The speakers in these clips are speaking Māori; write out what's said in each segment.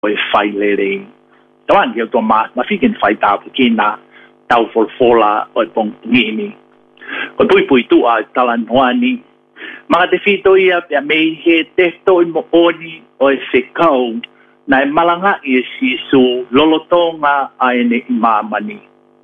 koe whai lere. Tawang kia tua ma whiken whai tāpu kina, tau folfola o pongini. Ko pui tu a talanoani. Mga te whito ia pia mei he tehto i mo oni o e whekau, na e malanga i e sisu lolotonga a ene i mamani.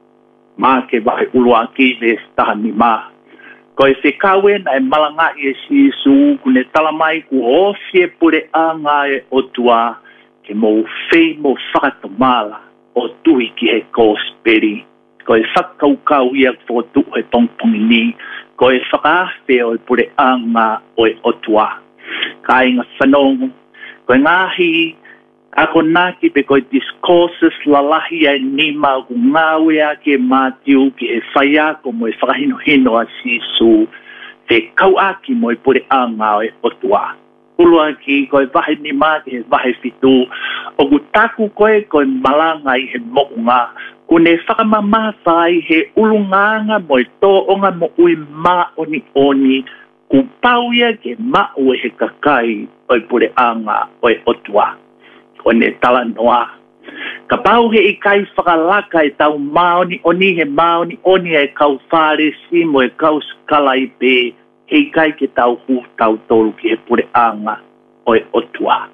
Ma ke wahe ulua ki le stahani ma. Ko e whekau e na e malanga i e sisu kune talamai ku ofie pure anga e otua ke mo fei mo whakatomala o tui ki he kōsperi. Ko e whakaukau ia fōtu he pongpongi ni, ko e whakawhe o e pure anga o e otua. Ka inga whanongo, ko e ngahi, ako naki pe ko e discourses lalahi ai nima ku ngawe a ke mātiu ki he whaia ko mo e whakahino a sisu, te kau aki mo e pure anga o e otua. Ulua ki ko e wahe nima ki he wahe fitu, o ku taku koe ko e malanga i he mounga, kune whakamama whai he ulunganga mo e tōonga mo ui mā oni oni, ku pauia ke mau e he kakai o e pure anga o e otua. Kone tala noa. Ka pau he i kai whakalaka e tau maoni oni he maoni oni e kau whare si mo e kau skala i pe, he i kai ke tau hu tau tolu ki he pure anga o e otua.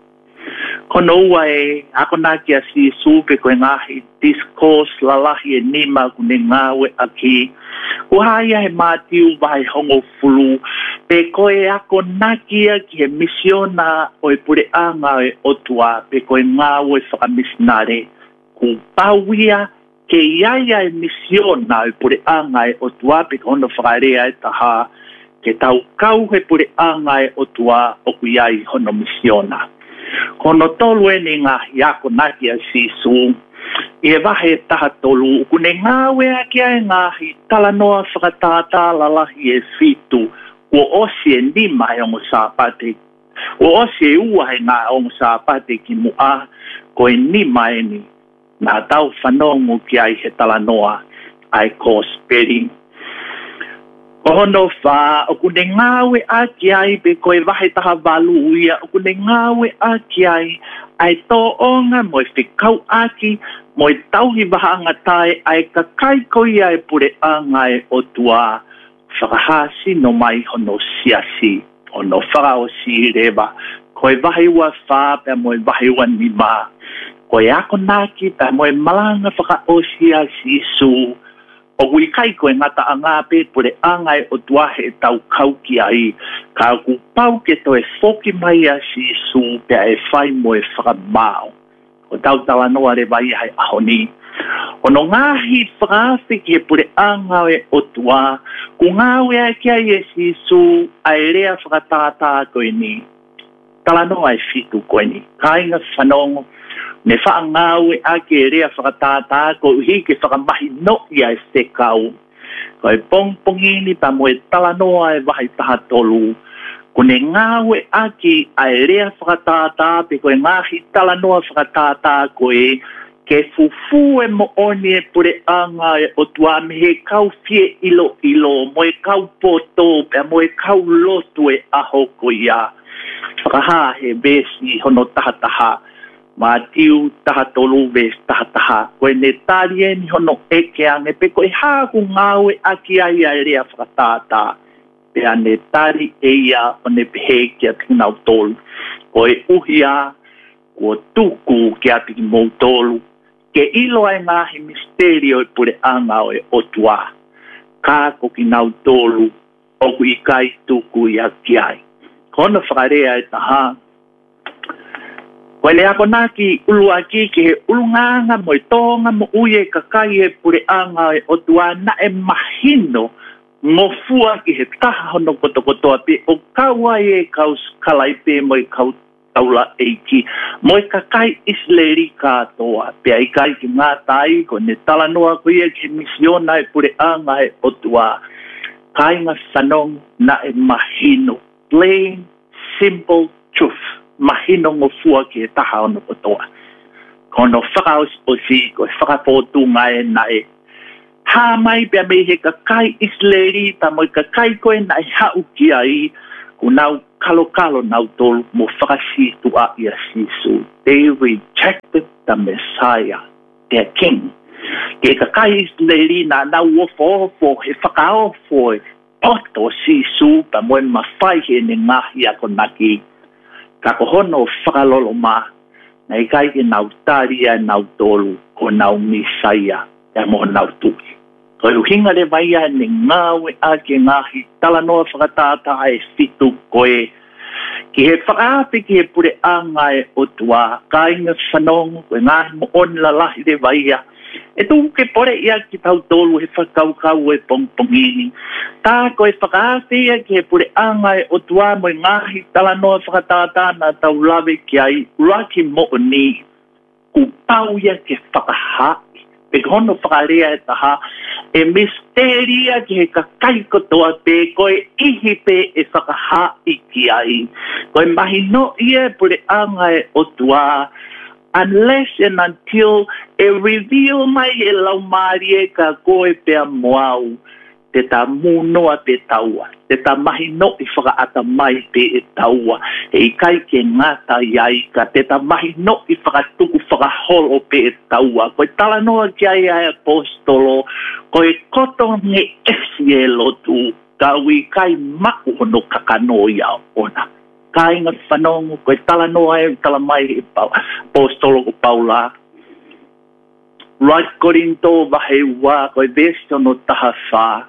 Kono ua e, ako nā kia si supe koe ngahi discourse lalahi e nima kune ngawe aki. Uhaia he mātiu vai hongo fulu, pe koe ako nā kia ki he misiona o e pure anga o e otua, pe koe ngawe whakamisinare. Ku pauia ke iaia e misiona o e pure anga e otua, pe kono whakarea e taha, ke tau kau he pure anga e otua o ku iai hono misiona. Kono tolu e ni ngā hiako naki a sisu, i e wahe taha tolu, kune ngāwe a kia e ngāhi talanoa whakatātā lalahi e fitu, o osi e nima e ongo sāpate, o osi e ua he ngā ongo sāpate ki mua, ko e nima e ni, nā tau whanongu ki ai he talanoa, ai kōsperi. Ohono wha, o kune ngāwe a ki ai pe koe wahe taha walu uia, o kune ngāwe a ki ai tō onga mo e whikau aki, mo e tauhi wahanga tae, ai ka kai koi ai pure anga e otua, whakahasi no mai hono siasi, hono whakao si rewa, koe wahe ua wha, pia mo e wahe ua nima, koe ako naki, pia mo e malanga whakaosia si su, o kui kai koe ngata a ngā pe pure anga e o tuahe tau kau ki ai, ka ku pau ke to e whoki mai a si su pia e whai mo e whakamao. O tau tawa noa re vai hai ahoni. O no ngāhi whakawhi ki e pure anga e o tua, ku ngāwe a kia i e si su a e rea whakatātā koe ni. Tala noa e fitu koe ni. Ka inga whanongo, ne whaangawe a ke rea whakatātā ko uhi ke whakamahi no i a e whekau. Ko e pongpongini pa mo e talanoa e wahi taha tolu. Ko ne ngāwe a ki a e rea whakatātā pe ko e ngāhi talanoa whakatātā ko e ke fufu e mo oni e pure anga e o tua me he kau fie ilo ilo, mo e kau poto pe mo e kau lotu e aho ko ia. Whakaha he besi hono taha taha. Ma tiu taha tolu ves taha taha. Koe ne tārie ni hono eke ange pe koe hāku ngāwe aki ai ai rea whakatātā. Pea ne tāri eia o ne pehe ki a tinau tolu. Koe uhia, ko tuku ki a tiki mou tolu. Ke ilo ai ngāhi misterio e pure anga o e otua. Kako ki nau tolu, oku i kai tuku i a ki ai. Kono whakarea e taha. Koe le ako naki ulu aki ke he ulunganga mo e tonga mo uye kakai e pure anga e o tua na e mahino ngofua ki he taha hono kotokotoa pe o kaua e kau skalai pe mo e kau taula eiki mo e kakai isleri katoa pe ai kai ki ngā tai ko ne talanoa ko ia ki misiona e pure anga e o tua kai ngā sanong na e mahino plain simple truth. Mahino ngofua ki e taha ono kotoa. Kono whakaos o si, ko whakapotu ngai na e. Ha mai pia me he kakai isleri, ta mo i kakai koe na e hau ki ai, kunau kalo nau tolu mo whakasitu a ia sisu. They rejected the Messiah, their king. Ke kakai leili na nau ofo he whakaofo poto sisu pa moe mawhai he ne ngahi ako naki. Kako hono whakalolo ma, na ikai ke nau taria nau tolu ko nau Messiah, ya mo nau tuki. Ko luhinga le vaia ne ngawe a ke ngahi, tala noa whakatata e fitu koe. Ki he whakaapi ki he pure anga e otua, ka inga whanong, koe ngahi mo on la lahi le vaia. E tu ke pore ia ki tau tolu he whakaukau e pongpongini. Tā koe whakaapi ia ki he pure anga e otua mo ngahi, tala noa whakatata na tau lawe ki ai, uraki mo ni, ku pau ia ke whakaha. Pe hono whakarea e taha, e misteria ki he kakai kotoa pe, koe ihi pe e whakaha iki ai. Koe mahi no ia pure anga e otua, unless and until e reveal mai e lau marie ka koe pea moau, te ta munoa pe taua, te ta mahi no i whakaata mai pe e taua, e kai ke ngata iai ka, te ta mahi no i whakatuku whakaholo pe e taua, koe tala noa ki ai ai apostolo, koe koto nge esi e lotu, ka ui kai maku hono kakano ia ona. Ka inga whanongo, koe tala noa e tala mai e apostolo ko Paula. Right Korinto vahe ua, koe vesio no taha wha.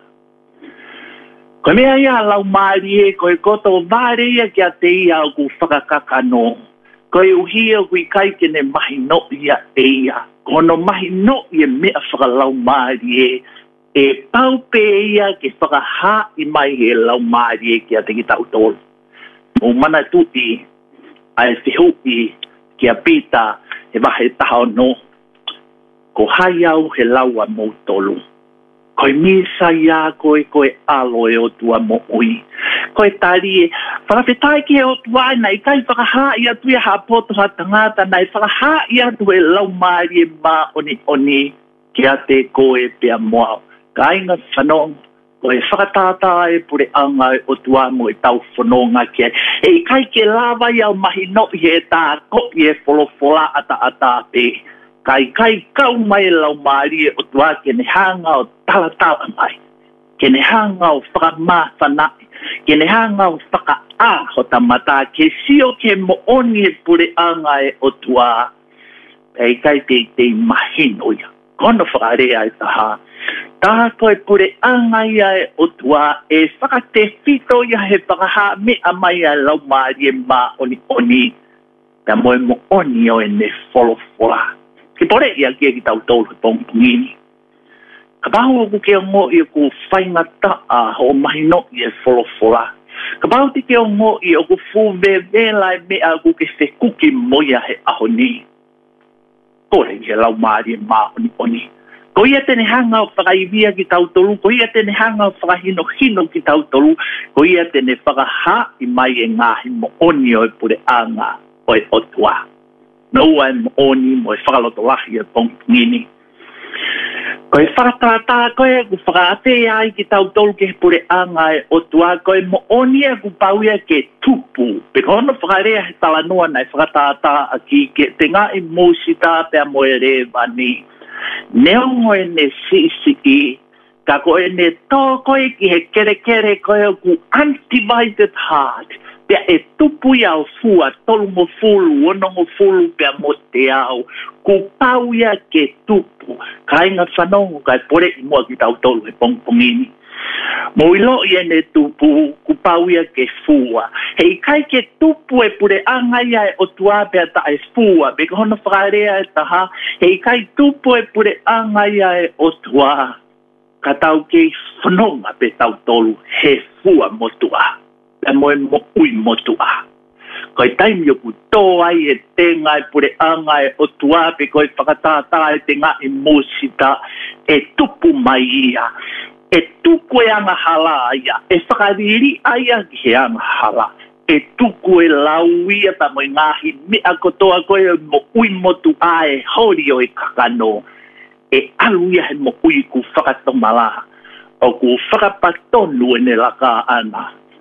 Koe mea ia lau maari e, koe koto vare ia ki a te ia o ku whakakakano. Koe uhia kui kai ke ne mahi no ia e ia. Kono mahi no ia mea whakalau maari e. E pau pe ia ke whakaha i mai e lau maari e ki a te ki tau tolu. O mana tu i, a e whihu i ki a pita e wahe taha no. Ko hai au he laua mo tolu. Koe misa ia koe aloe o tua mo ui. Koe tari e, whakapetai ki e o tua ai, nei kai whakaha ia tuia ha poto ha tangata, nei whakaha ia tu e lau maari e ma oni, ki a te koe pia moa. Ka inga whanong, koe whakatata e pure anga e o tua mo e tau whanonga ki e. E kai ke lava ia o mahi no i e tā kopi e wholofola ata pe. Kai kau mai lau maari e o tua ke ne hanga o talatala mai. Ke ne hanga o whakamāwhanai. Ke ne hanga o whaka-a ho tamata. Ke sio ke mo oni e pure anga e o tua. E kai te mahino ia. Kono whakarea e taha. Tā koe pure anga ia e o tua. E whakate whito ia he whakaha mea mai a lau maari e ma oni. Ka moe mo oni o e ne wholofola. Ki pore ia kia ki tau tolu he pongpongini. Ka pāhu aku ke o ngō i ku whaingata a ho mahi no i e wholofola. Ka pāhu ti ke o ngō i o ku whuvevela e mea aku ke whekuki moia he aho ni. Kore i he lau maari e maa oni. Ko ia tene hanga o whakaivia ki tau tolu, ko ia tene hanga o whakahino ki tau tolu, ko ia tene whakaha i mai e ngahi mo oni o e pure anga o e otua. Noa e oni mo e whakaloto lahi e pongpongini. Ko e whakatata koe ku whakaate ai ki tau tolu ke pure anga e otua, ko e mo oni e ku pauia ke tupu. Pe kono whakarea he talanoa nei whakatata aki ke te ngā i mūsita pia mo e rewani. Neongo e ne sisi ka koe ne tō koe ki he kere koe ku undivided heart. Pea e tupu ia o fua, tolu mo fulu, onongo fulu pea mo te au. Ku pau ia ke tupu. Ka inga whanongo kai pore i mua ki tau tolu he pongpongini. Mo ilo i ene tupu, ku pau ia ke fua. Hei kai ke tupu e pure anga ia e o tua pea ta e fua. Beka hono whakarea e taha. Hei kai tupu e pure anga ia e o tua. Ka tau ke whanonga pe tau tolu he fua mo tua. E moe mo ui motua. Koe taimi o ku tō ai e tenga e pure anga e o tuape koe whakatata e te ngā i mūsita e tupu mai ia. E tuku e anga hala ia. E whakariri aia ki he anga hala. E tuku e lau ia ta moe ngahi mea kotoa koe mo ui motu a e hori o e kakano. E alu ia he mo ui ku whakatomala. O ku whakapatonu e ne laka ana.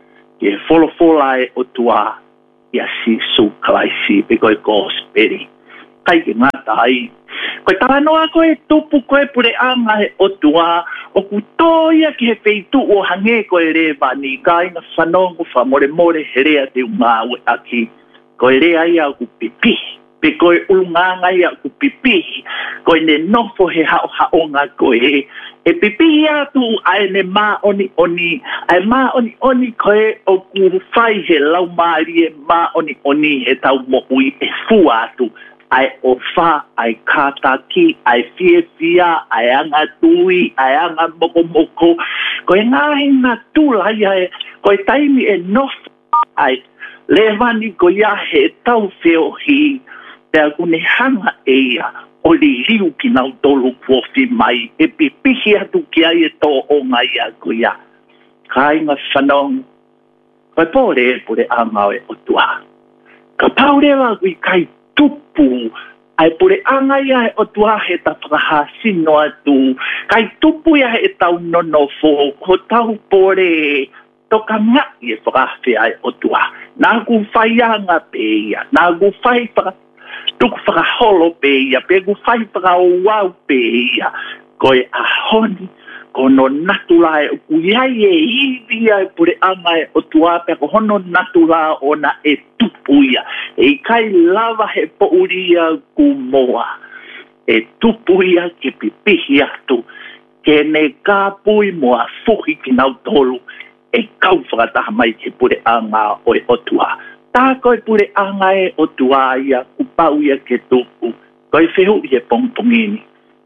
e folofola e o tua ia si su klaisi pe koe kosperi kai ke ngata ai koe tala noa koe tupu koe pure anga e o tua o kutoia ki he feitu o hange koe re vani kai na whanongu wha more more herea te unga ue aki koe rea ia ku pipi pe koe ulunganga ia ku pipi koe ne nofo he hao haonga koe e pipi atu ai ne ma oni ai ma oni koe o ku fai he lau maari e ma oni he tau mo ui e fu atu ai o fa ai kataki ai fia ai anga tui ai anga moko koe ngahi na tula ia koe taimi e nofo ai levani ko ia he tau feo hi te akune hanga eia o li riu ki nau tolu kuofi mai e pipihi atu ki ai e tō o ngai a ko ia ka inga whanong koe pōre e pure angau e o tua ka paurewa kui kai tupu ai pure anga ia e o tua he ta whakahasino atu kai tupu ia he tau nonofo ko tau pōre toka ngai e whakawhia e o tua. Nā ku whai anga peia, nā ku whai tuku whakaholo peia, pe ku whai whakawau peia, koe a honi, kono natula e ku iai e iwia e pure anga e o tua, pe ko hono natula ona e tupuia, e kai lava he pouria ku moa, e tupuia ke pipihi atu, ke ne kāpui moa fuhi ki nau tolu, e kau whakataha mai ke pure anga o e otua. Tā koe pure anga e otua ia kupau ia ke tupu. Koe whehu i e pongpongini.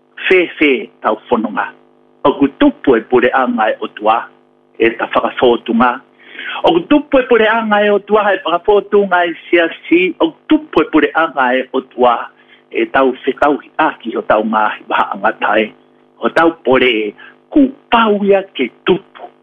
Whe tau whanonga. O ku tupu e pure anga e otua e ta whakawhotunga. O ku tupu e pure anga e otua e whakawhotunga e siasi. O ku tupu e pure anga e otua e tau whetau hi aki o tau ngahi waha angatai. O tau pore kupau ia ke tupu.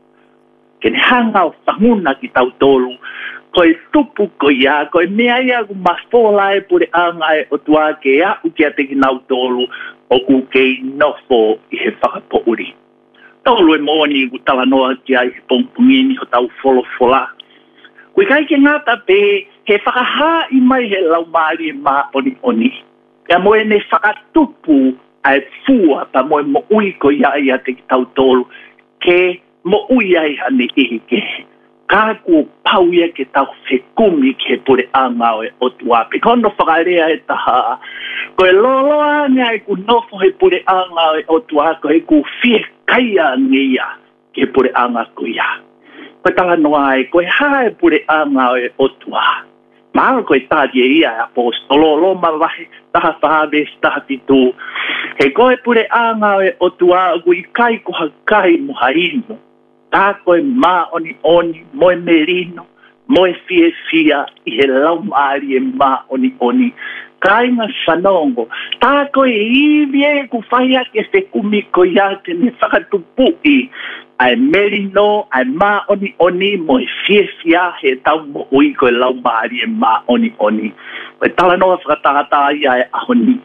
Kene hanga o whanguna ki tau tolu, koe tupu ko ia, koe mea ia ku mafola e pure anga e o tua ke a uki a teki nau tolu, o ku kei nofo i he whakapouri. Tolu e mōni ku tala noa ki ai he pongpongini o tau folofola. Koe kai ke ngata pe, he whakaha i mai he lau maari e maa oni. Kia moe ne whakatupu ai fua pa moe mo ui ko ia i a teki tau tolu, ke mo ui ai hane ihi ke kā kua pau ia ke tau whekumi ke pure anga o tua. Pe kono whakarea e taha. Koe loloa ngai ku nofo he pure anga o tua. Koe ku whie kaia ngia ke pure anga ko ia. Koe tala noa e koe hae pure anga o tua. Maa koe tādia ia apostolo. Lo ma wahi taha whahaves taha pitu. He koe pure anga o tua ku i kai ko hakai muhaino. Tā koe mā oni, moe merino, moe fia, i he lau maari e mā oni. Ka inga whanongo, tā koe iwi e ku whaia ke whekumi ko ia te ne whakatupui. Ai merino, ai mā oni, moe fia, he tau mo ui koe lau maari e mā oni. Koe tala noa whakatahata ia e ahoni.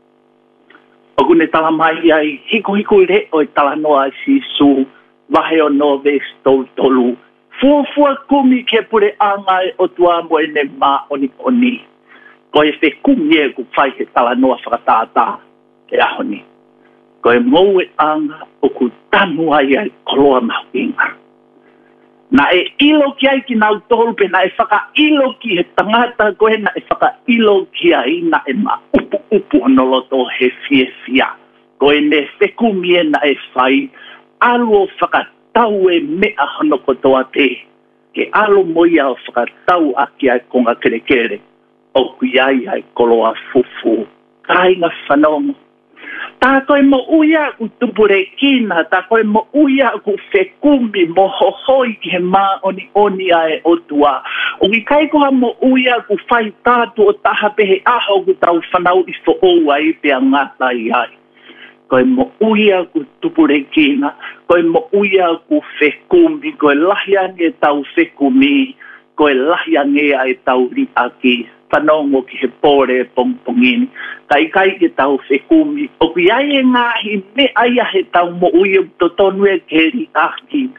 O kune tala mai ai, hiko re o e tala noa si su, wahe o no ves tolu. Fua kumi ke pure anga e o tua mo e ne mā oni. Ko e whe kumi e ku whai he tala noa whakatata e ahoni. Ko e mou e anga o ku tanu ai ai koloa mahuinga. Na e ilo ki ai ki nau tolu pe na e whaka ilo ki he tangata ko e na e whaka ilo ki ai na e ma upu anoloto he fia. Ko e ne whe kumi e na e whai alo whakatau e mea hono kotoa te, ke alo moia o whakatau aki ai konga kere, o kuiai ai koloa fufu, kainga whanongo. Tā koe mo uia ku tupure kina, tā koe mo uia ku whekumi mo hohoi ki he mā oni ai o tua. O ki kai koha mo uia ku whai tātu o taha pehe aho ku tau whanau i who ai pia ngata i ai. Koe mo uia ku tupure kina, koe mo uia ku whekumi, koe lahiange tau whekumi, koe lahiange ai tau riaki, whanongo ki he pōre pongpongini, kai ke tau whekumi, o ki ai e ngāhi me aia he tau mo uia to tonu e ke riaki,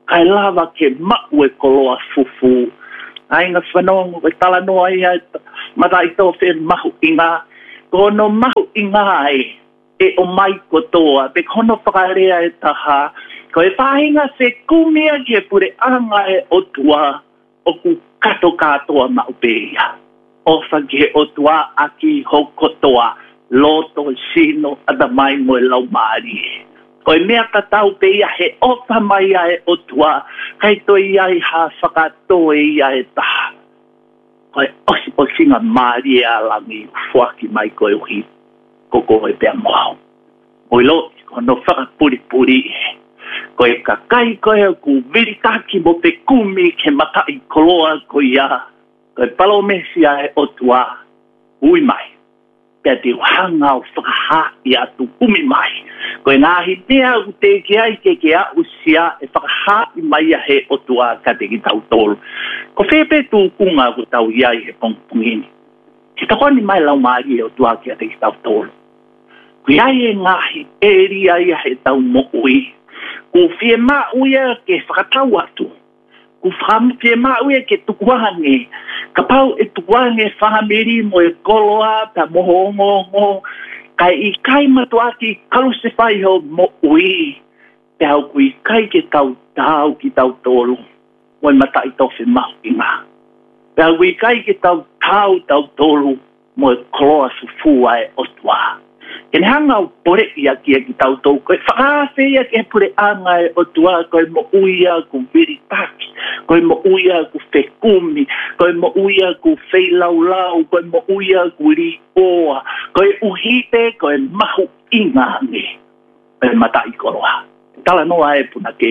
kai lava ke mau e koloa fufu. Ai ngā whanongo e tala noa ia mata i tō when mahu inga. Ko no mahu inga e o mai kotoa. Pe kono whakarea e taha. Ko e whahinga se kumia ki e pure anga e o tua o ku kato katoa maupeia. O whake o tua aki ho kotoa. Loto sino ada mai mo e lau maari e. Ko e mea katau pe ia he opa mai ia e o tua, kai to ia i ha whakato e ia e taha. Ko e osi o singa maari e alangi fuaki mai ko e uhi, koko e pia moau. Ko i lo, ko no whakapuri puri e. Ko e kakai ko e ku viritaki mo pe kumi ke matai koloa ko ia. Ko e palomesia e o tua, ui mai. Pea te uhanga o whakaha i atu umi mai. Ko e ngāhi mea u te ke ai ke a usia e whakaha i mai a he o tua ka te ki tau tolu. Ko whepe tū kunga ku tau iai he pongpungini. Ke takoni mai lau maari e o tua ki a te ki tau tolu. Ko iai e ngāhi e ria ia he tau mo ui. Ko whie mā uia ke whakatau atu. Ku whampe maue ke tukuange. Ka pau e tukuange whamiri mo e koloa ta mohongo. Kai i kai matuaki kalu se whai ho mo ui. Te hau kui kai ke tau tau ki tau tolu. Mo e mata i towhi mahu i ngā. Te hau kui kai ke tau tau tolu. Mo e koloa sufua e otua. Ke hanga o pore ia ki tau tau. Ko e whakawhi ia ke pure anga e o tua. Ko e mo uia ku viritaki. Ko e mo uia ku whekumi. Ko e mo uia ku wheilau. Ko e mo uia ku ri oa. Ko e uhite, ko e mahu ingange. Ko e mata i koroa. Tala noa e puna ke.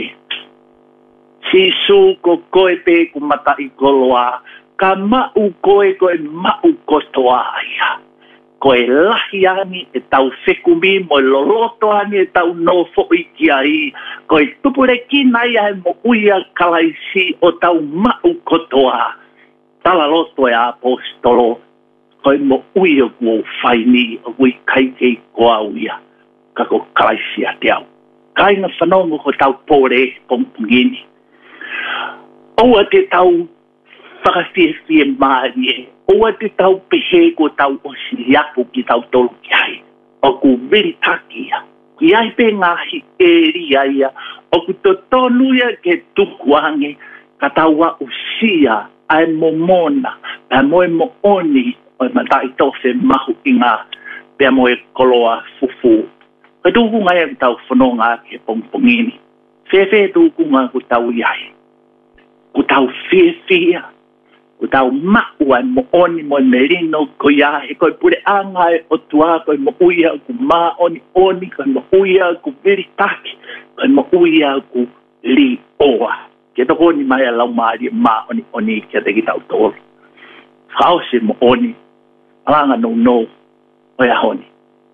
Sisu ko koe pe ku mata i koroa. Ka mau koe mau kotoa ia. Ko e lahi ani e tau whekumi mo e loloto ani e tau nofo i ki ai. Ko e tupure ki nai ai mo uia kalaisi o tau mau kotoa. Tala loto e apostolo. Ko e mo uia kua whaini o kui kaikei koa uia. Kako kalaisi a te au. Kai na whanongo ko tau pore pompungini. Oua te tau whakawhiawhia maari e. Oa te tau pehe ko tau o siriapu ki tau tolu ki ai. O ku viritaki ia. Ki ai pe ngahi e ria ia. O ku to tonuia ke tukuange. Ka tau a usia ai momona. Pea moe mo oni. O e matai tofe mahu inga. Pea moe koloa fufu. Ka tuku ngai a tau whanonga ke pongpongini. Whewhe tuku ngai ku tau iai. Ku tau whiawhia. Ko tau mau ai mo oni mo merino ko ia he ko pure anga e o tua ko mo uia ku ma oni ko mo uia ku viritaki ko mo uia ku li oa ke to ni mai lau mari ma oni ke te ki tau tolu hausi mo oni alanga no o ia honi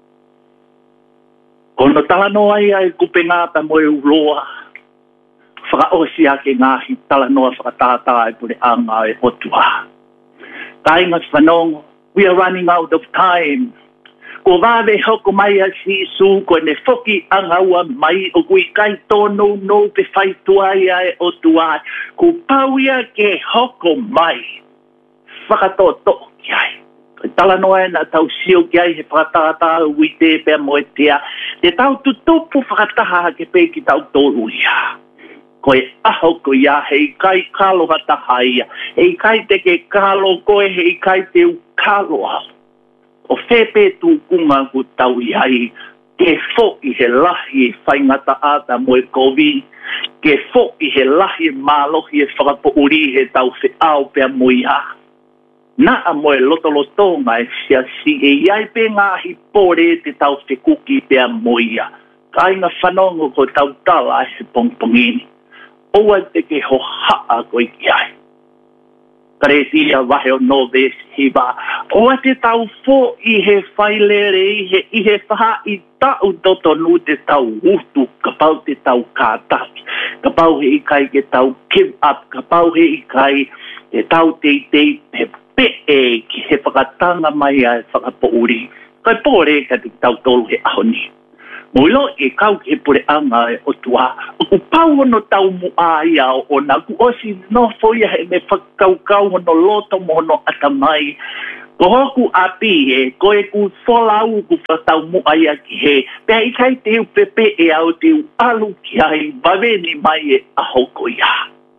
kono tala no ai ku penga pa mo uloa whakaosi ake ngahi tala noa whakatata e pure anga e otua. Taingas whanongo, we are running out of time. Ko wawe hoko mai a sisu, ko ne whoki anga ua mai o kui kai tono no pe whaitua ia e otua. Ko pauia ke hoko mai. Whakatoto ki ai. Tala noa e na tau sio ki ai he whakatata ui te pia moe tea. Te tau tutupu whakataha ke pe ki tau tolu ia. Ko e aho ko ia hei kai kalo hataha ia. Hei kai te ke kalo koe hei kai te u kalo au. O whepe tu kunga ku tau iai. Ke foki he lahi e whaingata ata mo e kovi. Ke foki he lahi malohi e whakapouri he tau whi au pia mo ia. Na a mo e lotoloto mai sia si e iai pe ngahi pore te tau whi kuki pia mo ia. Kai na whanongo ko tau tala e pongpongini. Oa te ke ho haa koe ki ai. Kare tia wahe o no ves hiba. Oa te tau fo i he whailere i he whaha i tau totonu te tau utu. Ka pau te tau kātaki. Ka pau he i kai ke tau give up. Ka pau he i kai te tau te he pe e ki he whakatanga mai ai whakapouri. Kai pōre ka te tau tolu he ahoni. Molo e kau ke pure anga e o tua. O ku pau no tau mua ia o na ku osi no foia he me whakau no loto mo no atamai. Ko hoku api e, ko e ku wholau ku whatau mua ia ki he. Pea i kai te u pepe e au te u alu ki ai, waweni mai e aho ko ia.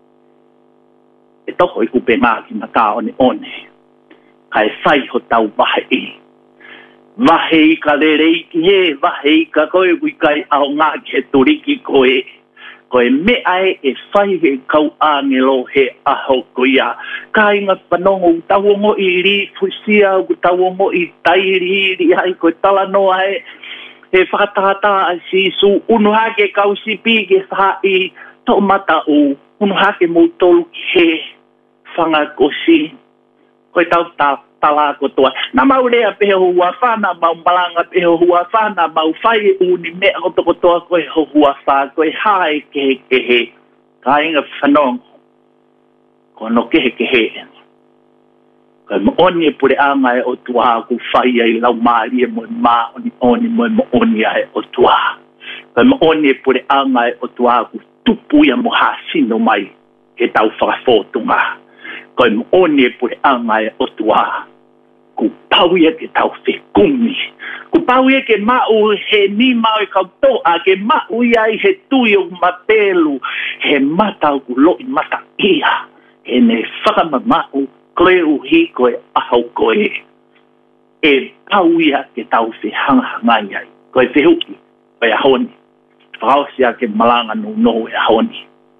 E toko i kupe ngā ki na kā one. Kai whai ho tau wahe e. Wahe i ka rerei ki he, wahe i ka koe kui kai ao ngā ki he turiki koe. Koe me ai e whai he kau āngelo he aho koia. Ka inga whanongo u tauongo i ri fusia, u tauongo i tairi ri ai koe tala noa he whakatata a sisu. Unu hake kau sipi ke whai tō mata u. Unu hake mou tolu ki he whanga kosi. Koe tau tala kotoa. Nā mau rea pehe hua whana, mau malanga pehe hua whana, mau whai uni mea kotoa koe hua wha, koe hae kehe. Ka inga whanong, ko no kehe. Koe mooni e pure anga e o tua, ku whai ai lau maari e moi maa oni mooni ai o tua. Koe mooni e pure anga e o tua, ku tupu ia mo hasino mai, ke tau whakafōtunga. Koe mooni e pure anga e o tua, ku pau ia ke tau whekumi. Ku pau ia ke mau he ni mau e kautoa, ke mau ia i he tui o mapelu, he matau ku loi mata ia, he ne whakamamau, koe uhi koe ahau koe. E pau ia ke tau whehanga ai, koe whehuki, koe ahoni. Whakausia ke malanga no e ahoni.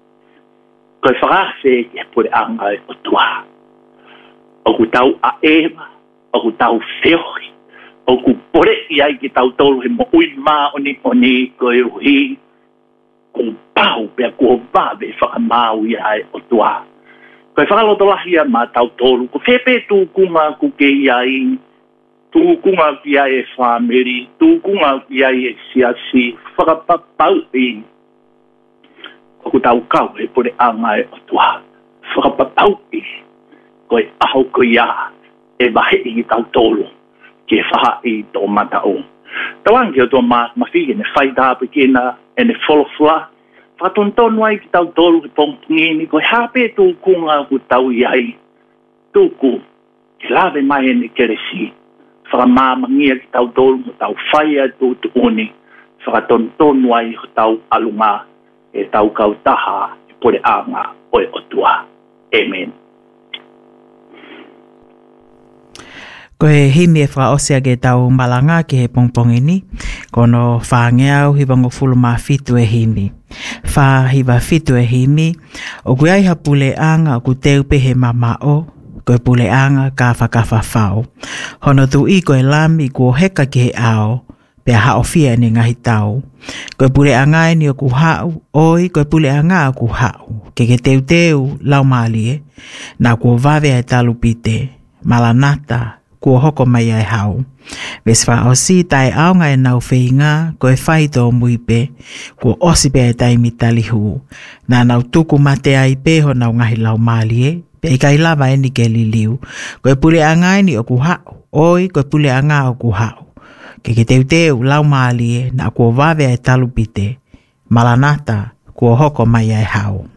Koe whakase ke pure anga e o tua. O ku tau a ema, o ku tau wheoi, o ku pore iai ki tau tolu he mo ui maa oni koe uhi, ku pau pia kua wawe whakamau iai o tua. Koe whakaloto lahia ma tau tolu, ko whepe tūkunga ku ke iai, tūkunga ki ai e whamiri, tūkunga ki ai e siasi, whakapapau i. O ku tau kau he pore anga e o tua, whakapapau i, koe aho koe ia, e wahe i tau tolu, ke whaha i tō mata o. Tawangi o tō mawhigi ne whaitāpu kena e ne wholofua, whatontonu ai ki tau tolu ki pongpungini, koe hape tūkunga ku tau iai, tūku, ki lawe mai e ne keresi, whakamāmangia ki tau tolu mo tau whaia tūtu uni, whakatontonu ai ki tau alunga, e tau kautaha, e pore anga oe o tua. Amen. Koe himi e whaosea ke tau malanga ki he pongpongi ni, kono whaangeau hiwa ngofulu maa fitu e himi. Wha hiwa fitu e himi, o kui ai hapule anga o ku teupe he mamao, koe pule anga ka whakawhawhau. Hono tu i koe lami kua heka ki he ao, pea haofia ni ngahi tau. Koe pule anga e ni o ku hau, oi koe pule anga o ku hau, ke teu lau maalie, na kua vave ai talupite, malanata, kua hoko mai ai hau. Veswa osi tai aonga e nau whainga, koe whai tō muipe, kua osi pe e taimi talihu, na nau tuku mate ai peho nau ngahi lau maalie, pe i kai lava e ni ke liliu, koe pule anga e ni o ku hau, oi koe pule anga o ku hau. Ke teu lau maalie, na kua vave ai talupite, malanata, kua hoko mai ai hau.